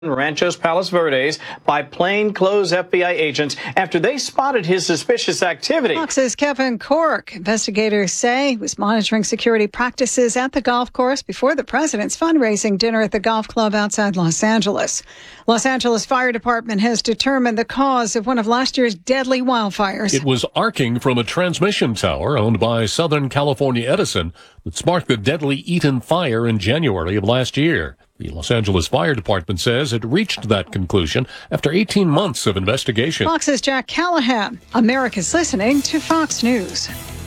Ranchos Palos Verdes by plainclothes FBI agents after they spotted his suspicious activity. Fox's Kevin Corke. Investigators say he was monitoring security practices at the golf course before the president's fundraising dinner at the golf club outside Los Angeles. Los Angeles Fire Department has determined the cause of one of last year's deadly wildfires. It was arcing from a transmission tower owned by Southern California Edison that sparked the deadly Eaton fire in January of last year. The Los Angeles Fire Department says it reached that conclusion after 18 months of investigation. Fox's Jack Callahan. America's listening to Fox News.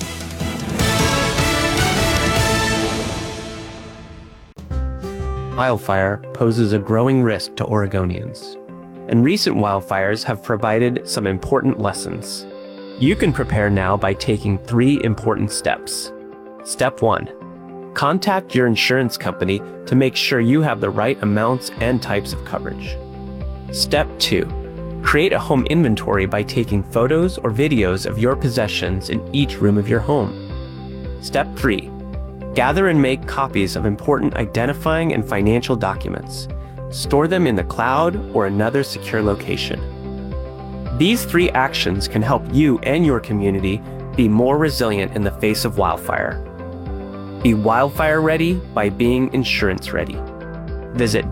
Wildfire poses a growing risk to Oregonians, and recent wildfires have provided some important lessons. You can prepare now by taking 3 important steps. Step 1. Contact your insurance company to make sure you have the right amounts and types of coverage. Step 2. Create a home inventory by taking photos or videos of your possessions in each room of your home. Step 3. Gather and make copies of important identifying and financial documents. Store them in the cloud or another secure location. These 3 actions can help you and your community be more resilient in the face of wildfire. Be wildfire ready by being insurance ready. Visit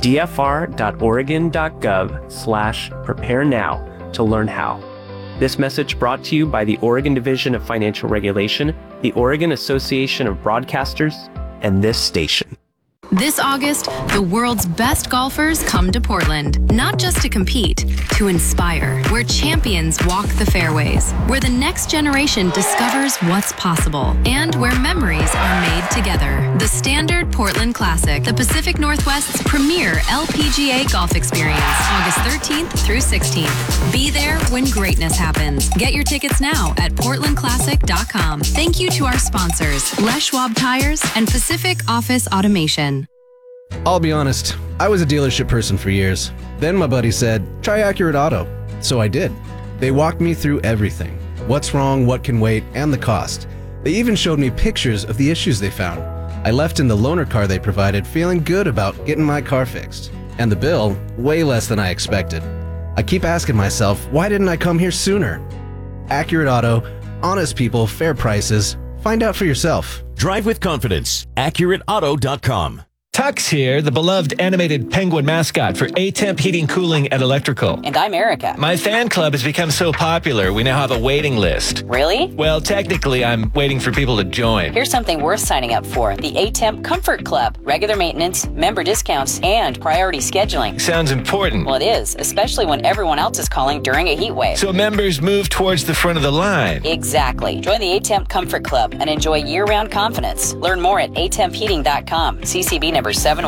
dfr.oregon.gov/prepare now to learn how. This message brought to you by the Oregon Division of Financial Regulation, the Oregon Association of Broadcasters, and this station. This August, the world's best golfers come to Portland, not just to compete, to inspire, where champions walk the fairways, where the next generation discovers what's possible, and where memories are made together. The Standard Portland Classic, the Pacific Northwest's premier LPGA golf experience, August 13th through 16th. Be there when greatness happens. Get your tickets now at portlandclassic.com. Thank you to our sponsors, Les Schwab Tires and Pacific Office Automation. I'll be honest, I was a dealership person for years. Then my buddy said, try Accurate Auto. So I did. They walked me through everything. What's wrong, what can wait, and the cost. They even showed me pictures of the issues they found. I left in the loaner car they provided feeling good about getting my car fixed. And the bill, way less than I expected. I keep asking myself, why didn't I come here sooner? Accurate Auto, honest people, fair prices. Find out for yourself. Drive with confidence. AccurateAuto.com. Tux here, the beloved animated penguin mascot for A-Temp Heating, Cooling, and Electrical. And I'm Erica. My fan club has become so popular, we now have a waiting list. Really? Well, technically, I'm waiting for people to join. Here's something worth signing up for. The A-Temp Comfort Club. Regular maintenance, member discounts, and priority scheduling. Sounds important. Well, it is, especially when everyone else is calling during a heat wave. So members move towards the front of the line. Exactly. Join the A-Temp Comfort Club and enjoy year-round confidence. Learn more at atempheating.com. CCB number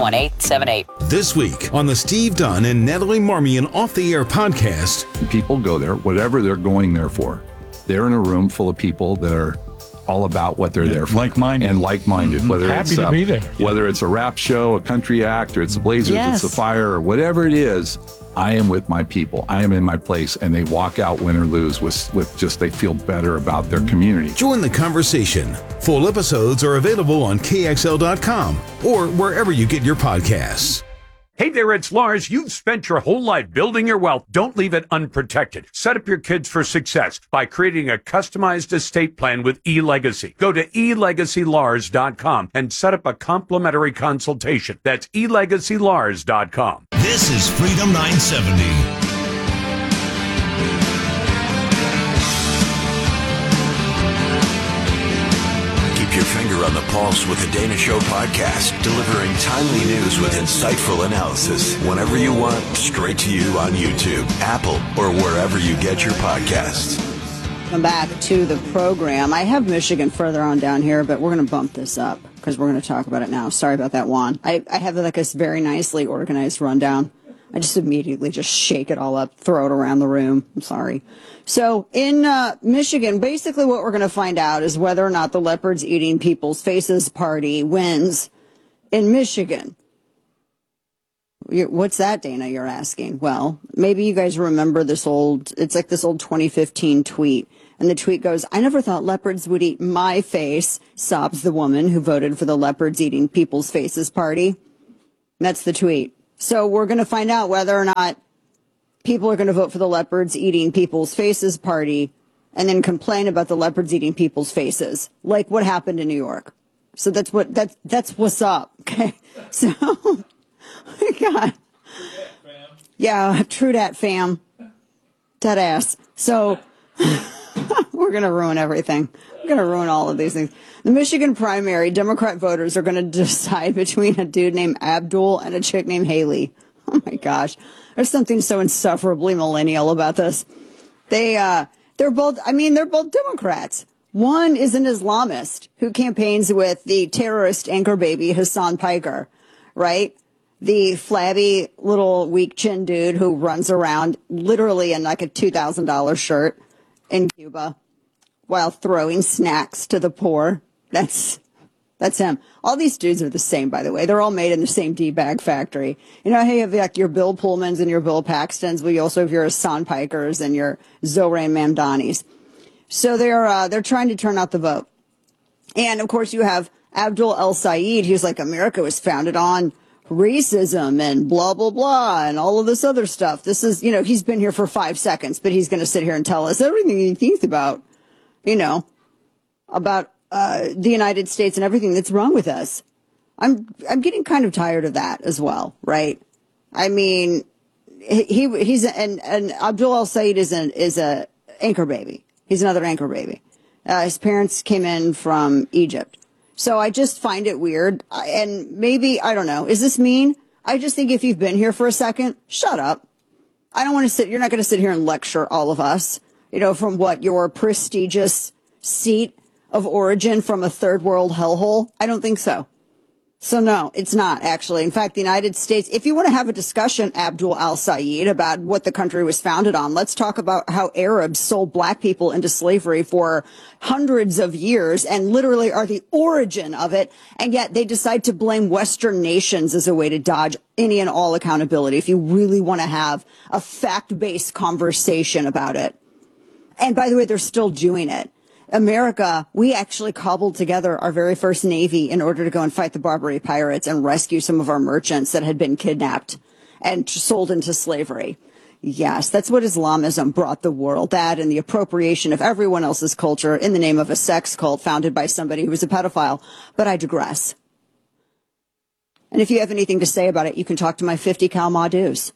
71878. This week on the Steve Dunn and Natalie Marmion Off the Air podcast. People go there, whatever they're going there for. They're in a room full of people that are all about what they're there for. Like-minded. And like-minded. Whether Happy to be there. Whether it's a rap show, a country act, or it's the Blazers, Yes. it's the Fire, or whatever it is, I am with my people. I am in my place, and they walk out win or lose with just they feel better about their community. Join the conversation. Full episodes are available on KXL.com or wherever you get your podcasts. Hey there, it's Lars. You've spent your whole life building your wealth. Don't leave it unprotected. Set up your kids for success by creating a customized estate plan with eLegacy. Go to elegacylars.com and set up a complimentary consultation. That's elegacylars.com. This is Freedom 970. Keep your finger on the pulse with the Dana Show podcast, delivering timely news with insightful analysis whenever you want, straight to you on YouTube, Apple, or wherever you get your podcasts. Come back to the program. I have Michigan further on down here, but we're going to bump this up because we're going to talk about it now. Sorry about that, Juan. I have like this very nicely organized rundown. I just immediately just shake it all up, throw it around the room. I'm sorry. So in Michigan, basically what we're going to find out is whether or not the Leopards Eating People's Faces party wins in Michigan. What's that, Dana, you're asking? Well, maybe you guys remember it's like this old 2015 tweet. And the tweet goes, I never thought leopards would eat my face, sobs the woman who voted for the Leopards Eating People's Faces party. That's the tweet. So we're going to find out whether or not people are going to vote for the leopards eating people's faces party and then complain about the leopards eating people's faces, like what happened in New York. So that's what's up. Okay. So, oh my God. Yeah, true dat, fam. Dead ass. So we're going to ruin everything. We're going to ruin all of these things. The Michigan primary, Democrat voters are going to decide between a dude named Abdul and a chick named Haley. Oh my gosh. There's something so insufferably millennial about this. They're both Democrats. One is an Islamist who campaigns with the terrorist anchor baby Hassan Piker, right? The flabby little weak chin dude who runs around literally in like a $2,000 shirt in Cuba while throwing snacks to the poor. That's him. All these dudes are the same, by the way. They're all made in the same D-bag factory. You know how you have like your Bill Pullmans and your Bill Paxtons? Well, you also have your Hassan Pikers and your Zohran Mamdanis. So they're trying to turn out the vote. And of course you have Abdul El Sayed, who's like, America was founded on racism and blah, blah, blah, and all of this other stuff. This is, he's been here for 5 seconds, but he's going to sit here and tell us everything he thinks about, about the United States and everything that's wrong with us. I'm getting kind of tired of that as well, right? I mean, he's Abdul El Sayed is a anchor baby. He's another anchor baby. His parents came in from Egypt. So I just find it weird. And maybe, I don't know, is this mean? I just think if you've been here for a second, shut up. I don't want to you're not going to sit here and lecture all of us, from what your prestigious seat of origin from a third world hellhole. I don't think so. So no, it's not actually. In fact, the United States, if you want to have a discussion, Abdul Al Sayed, about what the country was founded on, let's talk about how Arabs sold black people into slavery for hundreds of years and literally are the origin of it. And yet they decide to blame Western nations as a way to dodge any and all accountability. If you really want to have a fact-based conversation about it. And by the way, they're still doing it. America, we actually cobbled together our very first Navy in order to go and fight the Barbary pirates and rescue some of our merchants that had been kidnapped and sold into slavery. Yes, that's what Islamism brought the world, that and the appropriation of everyone else's culture in the name of a sex cult founded by somebody who was a pedophile. But I digress. And if you have anything to say about it, you can talk to my 50 cal Madus.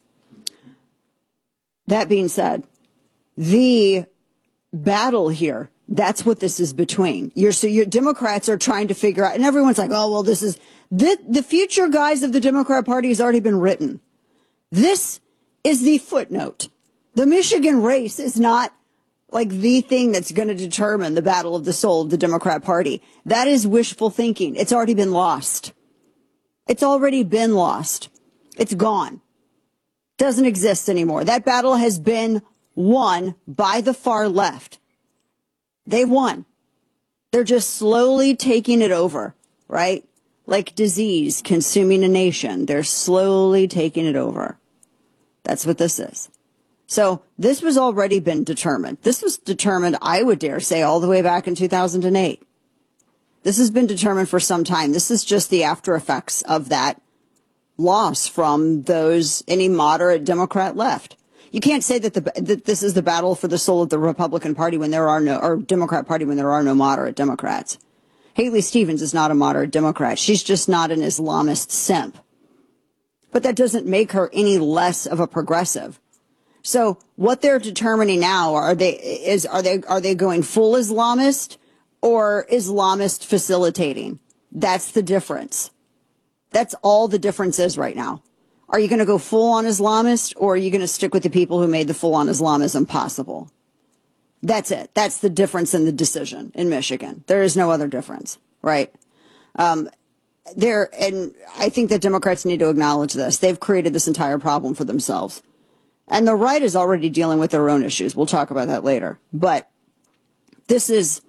That being said, the battle here, that's what this is between. Your Democrats are trying to figure out, and everyone's like, oh, well, this is the future, guys, of the Democrat Party has already been written. This is the footnote. The Michigan race is not like the thing that's going to determine the battle of the soul of the Democrat Party. That is wishful thinking. It's already been lost. It's already been lost. It's gone. Doesn't exist anymore. That battle has been won by the far left. They won. They're just slowly taking it over, right? Like disease consuming a nation. They're slowly taking it over. That's what this is. So this was already been determined. This was determined, I would dare say, all the way back in 2008. This has been determined for some time. This is just the after effects of that loss from any moderate Democrat left. You can't say that this is the battle for the soul of the Republican Party when there are or Democrat Party when there are no moderate Democrats. Haley Stevens is not a moderate Democrat. She's just not an Islamist simp. But that doesn't make her any less of a progressive. So what they're determining now, are they going full Islamist or Islamist facilitating? That's the difference. That's all the difference is right now. Are you going to go full on Islamist, or are you going to stick with the people who made the full on Islamism possible? That's it. That's the difference in the decision in Michigan. There is no other difference, right? And I think that Democrats need to acknowledge this. They've created this entire problem for themselves. And the right is already dealing with their own issues. We'll talk about that later. But this is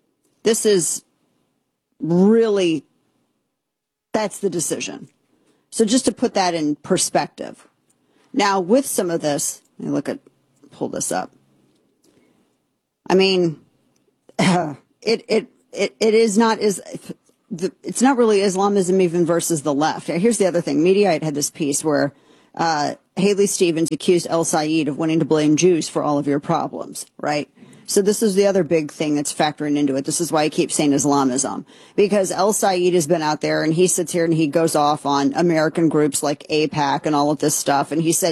really, that's the decision. So just to put that in perspective. Now, with some of this, let me pull this up. I mean, it is not as, it's not really Islamism even versus the left. Here's the other thing. Mediaite had this piece where Haley Stevens accused El Sayed of wanting to blame Jews for all of your problems, right? So this is the other big thing that's factoring into it. This is why I keep saying Islamism, because El Sayed has been out there and he sits here and he goes off on American groups like AIPAC and all of this stuff. And he said,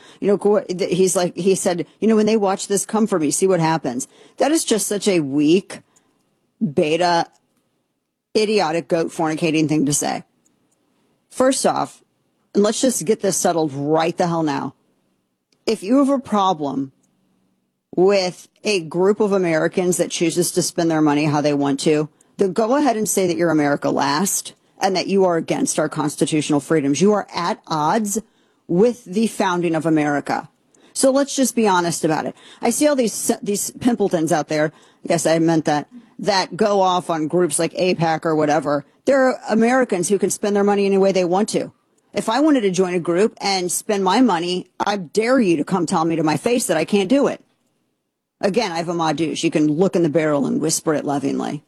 he said, when they watch this, come for me, see what happens. That is just such a weak, beta, idiotic, goat fornicating thing to say. First off, and let's just get this settled right the hell now. If you have a problem with a group of Americans that chooses to spend their money how they want to, then go ahead and say that you're America last and that you are against our constitutional freedoms. You are at odds with the founding of America. So let's just be honest about it. I see all these pimpletons out there. Yes, I meant that go off on groups like AIPAC or whatever. There are Americans who can spend their money any way they want to. If I wanted to join a group and spend my money, I dare you to come tell me to my face that I can't do it. Again, I have a madouche. You can look in the barrel and whisper it lovingly.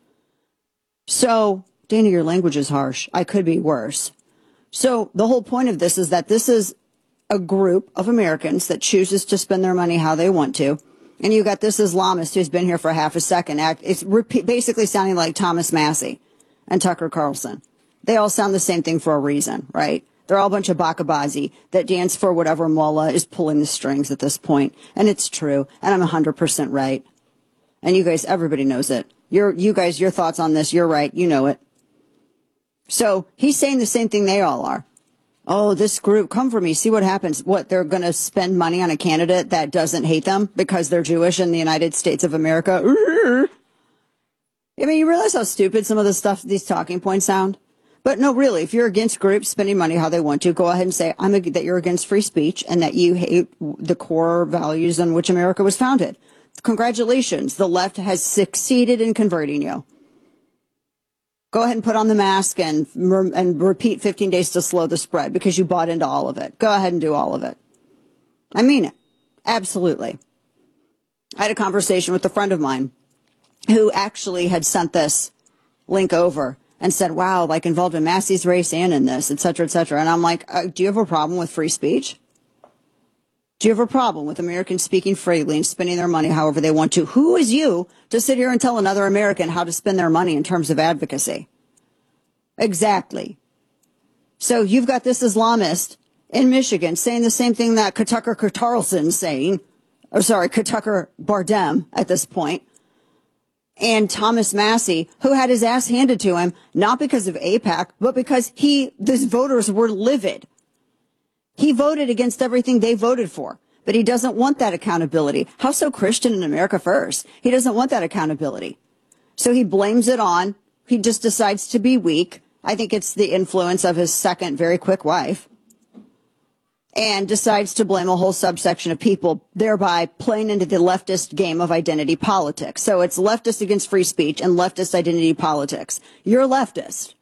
So, Dana, your language is harsh. I could be worse. So the whole point of this is that this is a group of Americans that chooses to spend their money how they want to. And you got this Islamist who's been here for half a second. It's basically sounding like Thomas Massey and Tucker Carlson. They all sound the same thing for a reason, right? They're all a bunch of bakabazi that dance for whatever mullah is pulling the strings at this point. And it's true. And I'm 100% right. And you guys, everybody knows it. You guys, your thoughts on this, you're right. You know it. So he's saying the same thing they all are. Oh, this group, come for me, see what happens. What, they're going to spend money on a candidate that doesn't hate them because they're Jewish in the United States of America? I mean, you realize how stupid some of the stuff, these talking points sound? But no, really, if you're against groups spending money how they want to, go ahead and say that you're against free speech and that you hate the core values on which America was founded. Congratulations. The left has succeeded in converting you. Go ahead and put on the mask and repeat 15 days to slow the spread because you bought into all of it. Go ahead and do all of it. I mean it. Absolutely. I had a conversation with a friend of mine who actually had sent this link over and said, wow, like involved in Massey's race and in this, et cetera, et cetera. And I'm like, do you have a problem with free speech? Do you have a problem with Americans speaking freely and spending their money however they want to? Who is you to sit here and tell another American how to spend their money in terms of advocacy? Exactly. So you've got this Islamist in Michigan saying the same thing that Tucker Carlson's saying, Tucker Bardem at this point. And Thomas Massey, who had his ass handed to him, not because of AIPAC, but because these voters were livid. He voted against everything they voted for, but he doesn't want that accountability. How so Christian in America first? He doesn't want that accountability. So he blames it on, he just decides to be weak. I think it's the influence of his second very quick wife. And decides to blame a whole subsection of people, thereby playing into the leftist game of identity politics. So it's leftist against free speech and leftist identity politics. You're a leftist.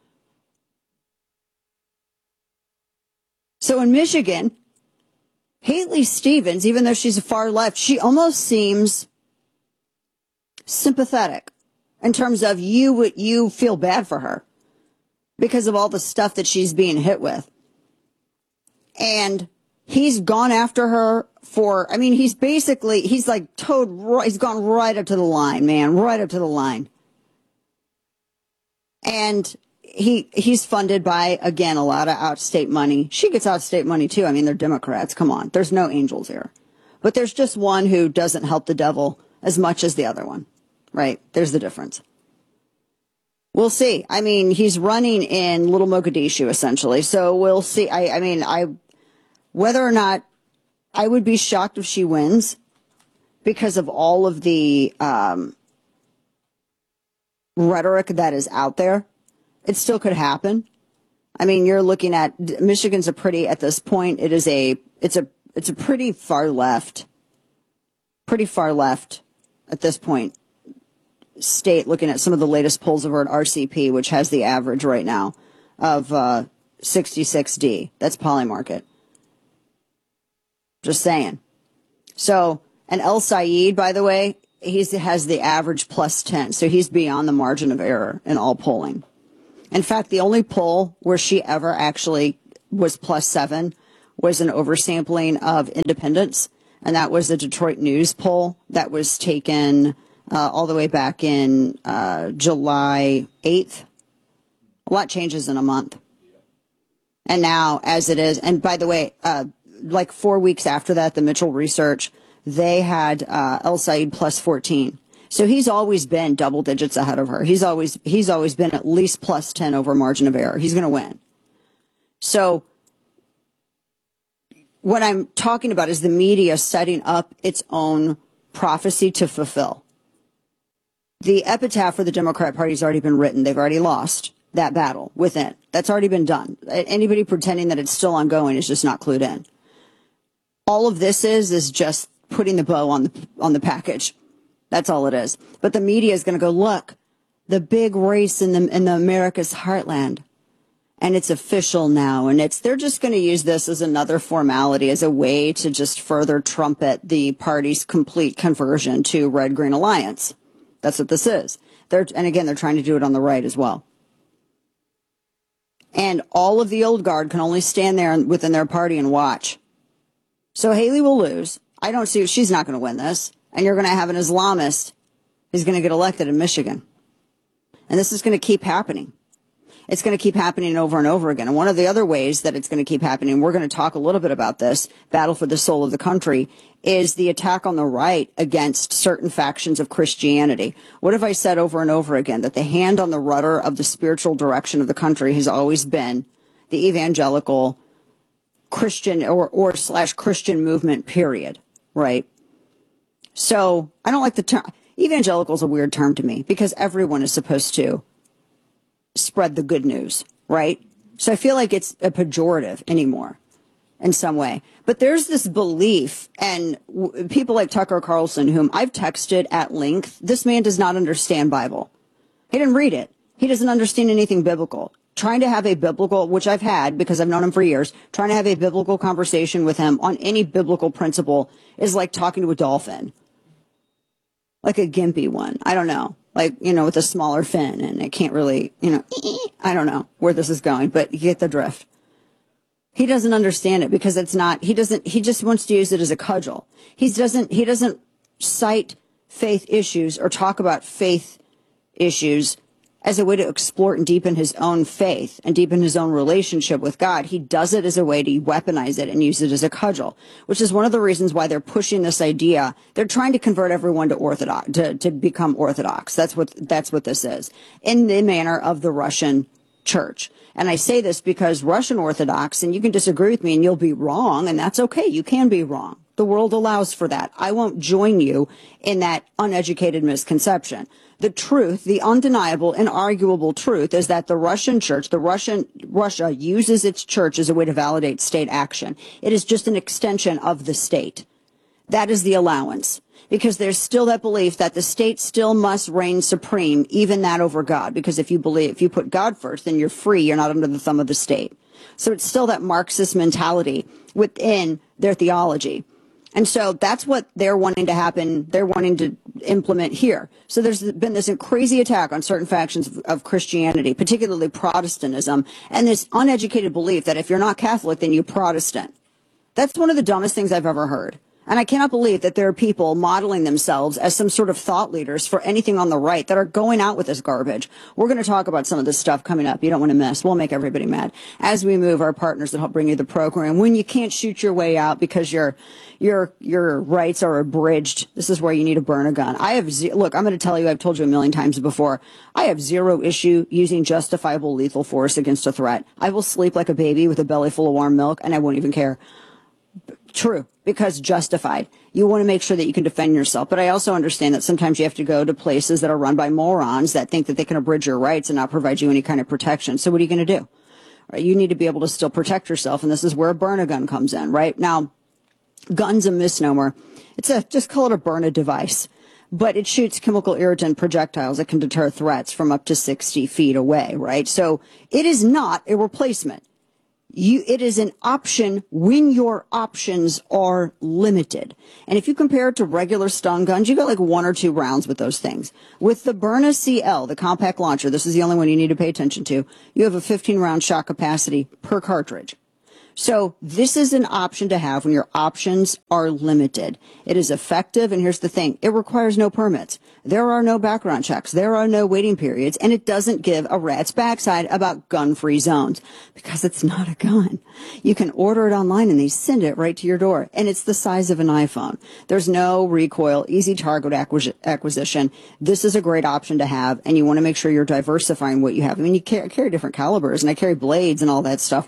So in Michigan, Haley Stevens, even though she's a far left, she almost seems sympathetic in terms of you feel bad for her because of all the stuff that she's being hit with. And he's gone after her he's gone right up to the line, man, right up to the line. And he's funded by, again, a lot of outstate money. She gets outstate money too. I mean, they're Democrats. Come on. There's no angels here. But there's just one who doesn't help the devil as much as the other one, right? There's the difference. We'll see. I mean, he's running in Little Mogadishu, essentially. So we'll see. Whether or not, I would be shocked if she wins because of all of the rhetoric that is out there. It still could happen. I mean, you're looking at Michigan's at this point, it's a pretty far left at this point state, looking at some of the latest polls over at RCP, which has the average right now of 66D. That's Polymarket. Just saying. So, and El Sayed, by the way, he has the average plus 10. So he's beyond the margin of error in all polling. In fact, the only poll where she ever actually was +7 was an oversampling of independents, and that was the Detroit News poll that was taken all the way back in July 8th. A lot changes in a month. And now, as it is, and by the way, like 4 weeks after that, the Mitchell Research, they had El Said +14. So he's always been double digits ahead of her. He's always been at least +10 over margin of error. He's going to win. So what I'm talking about is the media setting up its own prophecy to fulfill. The epitaph for the Democrat Party has already been written. They've already lost that battle within. That's already been done. Anybody pretending that it's still ongoing is just not clued in. All of this is just putting the bow on the package. That's all it is. But the media is going to go, look, the big race in the America's heartland. And it's official now. And they're just going to use this as another formality, as a way to just further trumpet the party's complete conversion to Red-Green Alliance. That's what this is. And again, they're trying to do it on the right as well. And all of the old guard can only stand there within their party and watch. So Haley will lose. I don't see, she's not going to win this. And you're going to have an Islamist who's going to get elected in Michigan. And this is going to keep happening. It's going to keep happening over and over again. And one of the other ways that it's going to keep happening, we're going to talk a little bit about this, battle for the soul of the country, is the attack on the right against certain factions of Christianity. What have I said over and over again? That the hand on the rudder of the spiritual direction of the country has always been the evangelical Christian or / Christian movement, period. Right? So I don't like the term. Evangelical is a weird term to me because everyone is supposed to spread the good news, right? So I feel like it's a pejorative anymore in some way. But there's this belief, and people like Tucker Carlson, whom I've texted at length, this man does not understand Bible. He didn't read it. He doesn't understand anything biblical. Trying to have a biblical, which I've had because I've known him for years, trying to have a biblical conversation with him on any biblical principle is like talking to a dolphin. Like a gimpy one. I don't know. Like, with a smaller fin, and it can't really, I don't know where this is going, but you get the drift. He doesn't understand it because it's not, he just wants to use it as a cudgel. He doesn't cite faith issues or talk about faith issues as a way to explore and deepen his own faith and deepen his own relationship with God. He does it as a way to weaponize it and use it as a cudgel, which is one of the reasons why they're pushing this idea. They're trying to convert everyone to Orthodox, to become Orthodox. That's what this is, in the manner of the Russian church. And I say this because Russian Orthodox, and you can disagree with me and you'll be wrong, and that's okay. You can be wrong. The world allows for that. I won't join you in that uneducated misconception. The truth, the undeniable, inarguable truth is that the Russian church, Russia uses its church as a way to validate state action. It is just an extension of the state. That is the allowance. Because there's still that belief that the state still must reign supreme, even that over God. Because if you put God first, then you're free. You're not under the thumb of the state. So it's still that Marxist mentality within their theology. And so that's what they're wanting to happen. They're wanting to implement here. So there's been this crazy attack on certain factions of Christianity, particularly Protestantism, and this uneducated belief that if you're not Catholic, then you're Protestant. That's one of the dumbest things I've ever heard. And I cannot believe that there are people modeling themselves as some sort of thought leaders for anything on the right that are going out with this garbage. We're going to talk about some of this stuff coming up. You don't want to miss. We'll make everybody mad as we move our partners that help bring you the program. When you can't shoot your way out because your rights are abridged, this is where you need to burn a gun. Look, I'm going to tell you, I've told you a million times before, I have zero issue using justifiable lethal force against a threat. I will sleep like a baby with a belly full of warm milk, and I won't even care. True, because justified. You want to make sure that you can defend yourself. But I also understand that sometimes you have to go to places that are run by morons that think that they can abridge your rights and not provide you any kind of protection. So what are you going to do? Right? You need to be able to still protect yourself. And this is where a burn-a-gun comes in, right? Now, gun's a misnomer. Just call it a burn-a device. But it shoots chemical irritant projectiles that can deter threats from up to 60 feet away, right? So it is not a replacement. It is an option when your options are limited. And if you compare it to regular stun guns, you got like 1 or 2 rounds with those things. With the Byrna CL, the compact launcher, this is the only one you need to pay attention to. You have a 15 round shot capacity per cartridge. So this is an option to have when your options are limited. It is effective, and here's the thing. It requires no permits. There are no background checks. There are no waiting periods, and it doesn't give a rat's backside about gun-free zones because it's not a gun. You can order it online, and they send it right to your door, and it's the size of an iPhone. There's no recoil, easy target acquisition. This is a great option to have, and you want to make sure you're diversifying what you have. I mean, you carry different calibers, and I carry blades and all that stuff.